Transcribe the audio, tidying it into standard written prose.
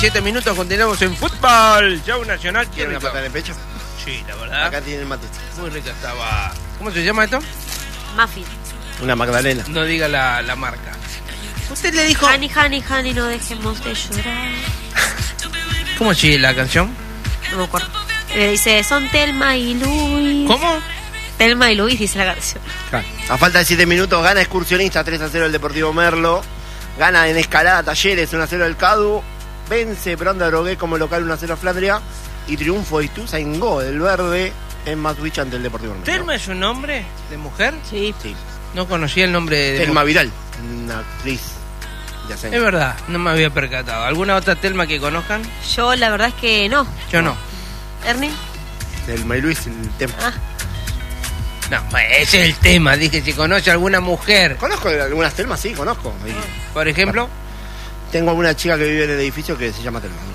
17 minutos, continuamos en fútbol. Show Nacional. ¿Tiene una patada en el pecho? Sí, la verdad. Acá tiene el mate. Muy rica estaba. ¿Cómo se llama esto? Muffin. Una magdalena. No diga la marca. Usted le dijo... Honey, honey, honey, no dejemos de llorar. ¿Cómo sigue la canción? No me acuerdo. Dice, son Telma y Luis. ¿Cómo? Telma y Luis, dice la canción. A falta de 7 minutos, gana Excursionista 3-0 el Deportivo Merlo. Gana en escalada Talleres 1-0 el Cadu. Vence Bronda Drogué como local 1-0 Flandria. Y triunfo de Ituzaingó del Verde en Matuich ante el Deportivo Merlo. ¿Telma es un nombre de mujer? Sí. Sí. No conocía el nombre de Telma mujer. Vidal, una actriz de Ascenso. Es verdad, no me había percatado. ¿Alguna otra Telma que conozcan? Yo la verdad es que no. Yo no. Ernie. Telma y Luis, el tema. Ah, No, ese es el tema. Dije, si conoce alguna mujer. Conozco algunas Telmas, sí, conozco. Por ejemplo, Tengo alguna chica que vive en el edificio que se llama Telma.